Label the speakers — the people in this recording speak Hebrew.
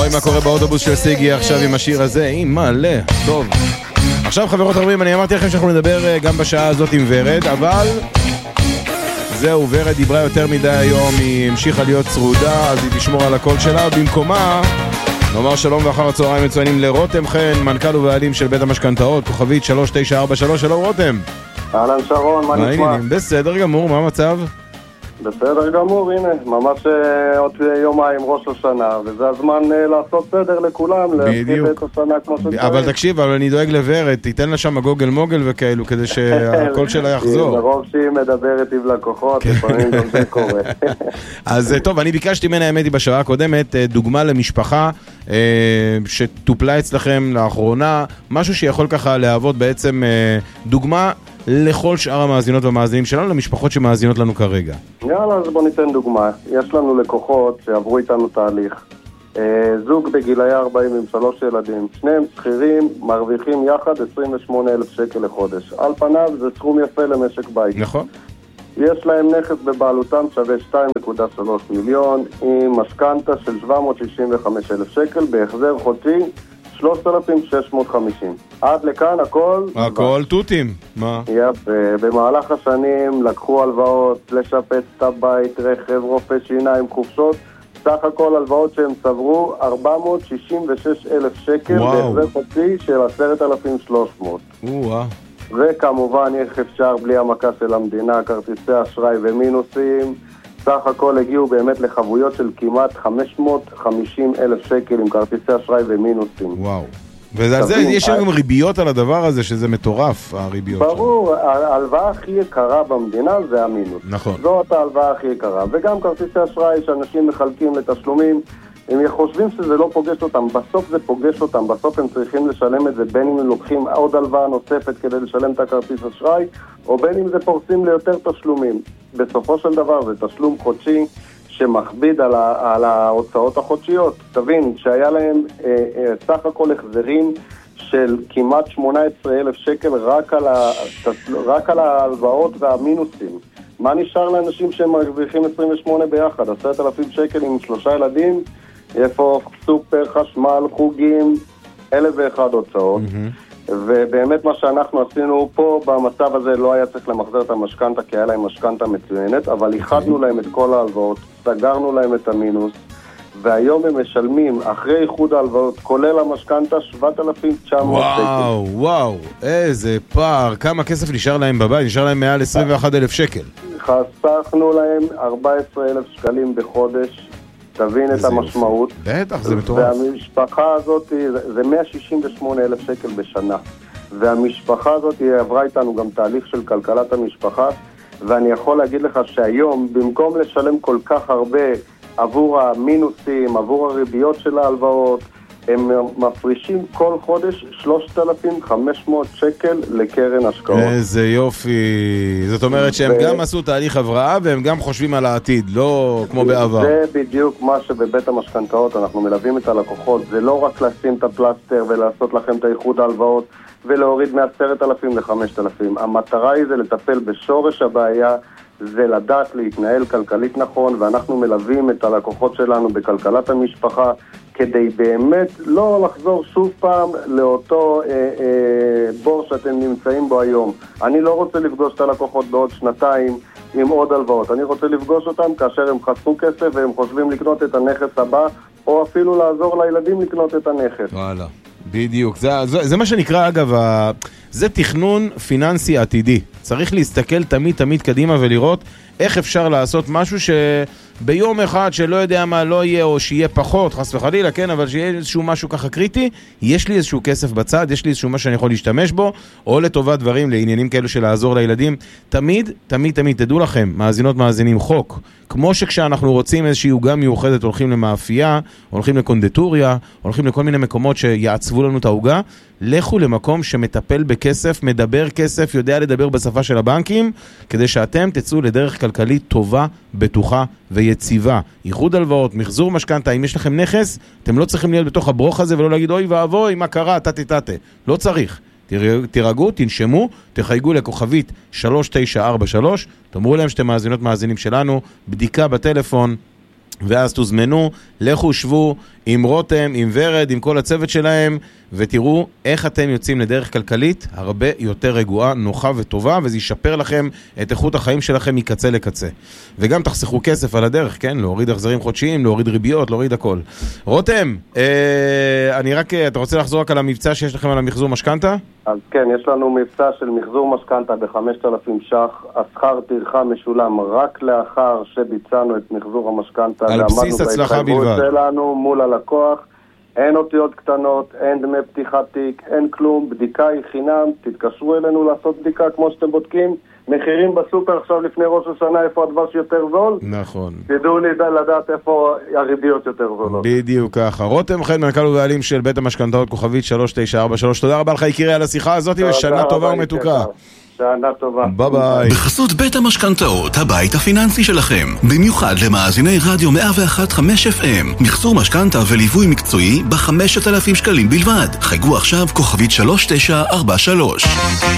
Speaker 1: מה קורה באוטובוס של סיגי עכשיו עם השיר הזה, עם מלא, טוב. עכשיו חברות הרבה, אני אמרתי לכם שאנחנו נדבר גם בשעה הזאת עם ורד, אבל זהו, ורד דיברה יותר מדי היום, היא המשיכה להיות צרודה, אז היא תשמור על הקול שלה, במקומה נאמר שלום ואחר הצהריים מצוינים לרותם חן, מנכ"ל ובעלים של בית המשכנתאות, כוכבית 3943, שלום רותם.
Speaker 2: אהלן שרון, מה נשמע?
Speaker 1: בסדר גמור, מה המצב?
Speaker 2: בסדר גמור, הנה, ממש עוד יומיים ראש השנה, וזה הזמן לעשות סדר לכולם, להתחיל את השנה כמו שצריך.
Speaker 1: אבל תקשיב, אבל אני דואג לוורד, תיתן לה שם גוגל מוגל וכאלו, כדי שהקול שלה יחזור.
Speaker 2: לרוב שהיא מדברת עם לקוחות, לפעמים גם זה קורה.
Speaker 1: אז טוב, אני ביקשתי ממנה, האמת היא בשעה הקודמת, דוגמה למשפחה שטופלה אצלכם לאחרונה, משהו שיכול ככה להוות בעצם דוגמה לכל שאר המאזינות והמאזינים שלנו, למשפחות שמאזינות לנו כרגע.
Speaker 2: יאללה, אז בוא ניתן דוגמה. יש לנו לקוחות שעברו איתנו תהליך. זוג בגילי 40 עם 3 ילדים. שניהם שכירים, מרוויחים יחד 28,000 שקל לחודש. על פניו זה סכום יפה למשק בית.
Speaker 1: נכון.
Speaker 2: יש להם נכס בבעלותם שווה 2.3 מיליון, עם משכנתה של 765,000 שקל, בהחזר חודשי 3,650. עד לכאן הכל
Speaker 1: טוטים. מה?
Speaker 2: יפה. במהלך השנים לקחו הלוואות, לשפץ את הבית, רכב, רופא שיניים, חופשות. סך הכל הלוואות שהם צברו 466,000 שקל, בהחזר חודשי של 10,300. וכמובן איך אפשר בלי המכה של המדינה, כרטיסי אשראי ומינוסים. סך הכל הגיעו באמת לחבויות של כמעט 550,000 שקל עם כרטיסי אשראי ומינוסים.
Speaker 1: וואו. וזה יש גם ריביות על הדבר הזה, שזה מטורף, הריביות.
Speaker 2: ברור, ההלוואה הכי יקרה במדינה זה המינוס.
Speaker 1: נכון.
Speaker 2: זאת ההלוואה הכי יקרה. וגם כרטיסי אשראי שאנשים מחלקים לתשלומים, הם חושבים שזה לא פוגש אותם, בסוף זה פוגש אותם, בסוף הם צריכים לשלם את זה, בין אם הם לוקחים עוד הלוואה נוספת כדי לשלם את הכרטיס אשראי, או בין אם זה פורסים ליותר תשלומים. בסופו של דבר זה תשלום חודשי שמכביד על ההוצאות החודשיות. תבין, שהיה להם סך הכל החזרים של כמעט 18,000 שקל רק על ההלוואות והמינוסים. מה נשאר לאנשים שהם מרוויחים 28 ביחד? 10,000 שקל עם 3 ילדים, איפה סופר, חשמל, חוגים, 1,001 הוצאות. ובאמת מה שאנחנו עשינו פה במצב הזה לא היה צריך למחזר את המשכנתה, כי היה להם משכנתה מצוינת, אבל איחדנו להם את כל ההלוואות, סגרנו להם את המינוס, והיום הם משלמים אחרי איחוד ההלוואות, כולל המשכנתה, 7,900 שקל.
Speaker 1: וואו, איזה פער, כמה כסף נשאר להם בבית? נשאר להם מעל 21,000 שקל.
Speaker 2: חסכנו להם 14,000 שקלים בחודש, תבין את המשמעות.
Speaker 1: בטח, זה מטורף.
Speaker 2: והמשפחה הזאת, זה 168,000 שקל בשנה. והמשפחה הזאת עברה איתנו גם תהליך של כלכלת המשפחה, ואני יכול להגיד לך שהיום, במקום לשלם כל כך הרבה עבור המינוסים, עבור הריביות של ההלוואות, הם מפרישים כל חודש 3,500 שקל לקרן השקעות.
Speaker 1: איזה יופי. זאת אומרת שהם גם עשו תהליך הבראה והם גם חושבים על העתיד, לא כמו בעבר.
Speaker 2: זה בדיוק מה שבבית המשכנתאות אנחנו מלווים את הלקוחות. זה לא רק לשים את הפלסטר ולעשות לכם את האיחוד ההלוואות ולהוריד מ10,000 ל5,000. המטרה היא זה לטפל בשורש הבעיה, זה לדעת להתנהל כלכלית נכון, ואנחנו מלווים את הלקוחות שלנו בכלכלת המשפחה, כדי באמת לא לחזור שוב פעם לאותו בור שאתם נמצאים בו היום. אני לא רוצה לפגוש את הלקוחות בעוד שנתיים עם עוד הלוואות. אני רוצה לפגוש אותם כאשר הם חסכו כסף והם חושבים לקנות את הנכס הבא, או אפילו לעזור לילדים לקנות את הנכס.
Speaker 1: וואלה, בדיוק. זה מה שנקרא, אגב, זה תכנון פיננסי עתידי. צריך להסתכל תמיד קדימה ולראות איך אפשר לעשות משהו שביום אחד שלא יודע מה לא יהיה, או שיהיה פחות, חס וחלילה, כן, אבל שיהיה איזשהו משהו ככה קריטי, יש לי איזשהו כסף בצד, יש לי איזשהו משהו שאני יכול להשתמש בו, או לטובת דברים, לעניינים כאלו של לעזור לילדים. תמיד, תדעו לכם, מאזינות מאזינים חוק, כמו שכשאנחנו רוצים איזושהי עוגה מיוחדת, הולכים למאפייה, הולכים לקונדטוריה, הולכים לכל מיני מקומות שיעצבו לנו את העוגה, לכו למקום שמטפל בכסף, מדבר כסף, יודע לדבר בשפה של הבנקים, כדי שאתם תצאו לדרך כלכלית טובה, בטוחה ויציבה. איחוד הלוואות, מחזור משכנתה, אם יש לכם נכס, אתם לא צריכים להיות בתוך הברוך הזה ולא להגיד, אוי ואבוי, מה קרה, תתה. לא צריך. תירגעו, תנשמו, תחייגו לכוכבית 3943, תאמרו להם שאתם מאזינות מאזינים שלנו, בדיקה בטלפון, ואז תוזמנו, לכו שבו עם רותם, עם ורד, עם כל הצוות שלהם, ותראו איך אתם יוצאים לדרך כלכלית הרבה יותר רגועה, נוחה וטובה, וזה ישפר לכם את איכות החיים שלכם מקצה לקצה. וגם תחסכו כסף על הדרך, כן? להוריד החזרים חודשיים, להוריד ריביות, להוריד הכל. רותם, אתה רוצה לחזור רק על המבצע שיש לכם על המחזור משכנתה?
Speaker 2: אז כן, יש לנו מבצע של מחזור משכנתה ב-5,000 ש"ח, השכר טרחה משולם רק לאחר שביצענו את מחזור המשכנתה.
Speaker 1: על בסיס הצלחה בלבד.
Speaker 2: שלנו מול הלקוח, אין אותיות קטנות, אין דמי פתיחת תיק, אין כלום, בדיקה היא חינם, תתקשרו אלינו לעשות בדיקה כמו שאתם בודקים, מחירים בסופר עכשיו לפני ראש השנה, איפה הדבש יותר זול?
Speaker 1: נכון.
Speaker 2: תדעו לדעת איפה הריביות יותר זולות.
Speaker 1: בדיוק ככה. רותם חן, מנכ"ל ובעלים של בית המשכנתאות כוכבית 3943. תודה רבה לך יקירי על השיחה הזאת, ושנה טובה ומתוקה.
Speaker 2: שנה טובה.
Speaker 1: ביי ביי.
Speaker 3: בחסות בית המשכנתאות, הבית הפיננסי שלכם. במיוחד למאזיני רדיו 101.5 FM. מחזור משכנתה וליווי מקצועי ב5,000 שקלים בלבד. חייגו עכשיו כוכבית 3943.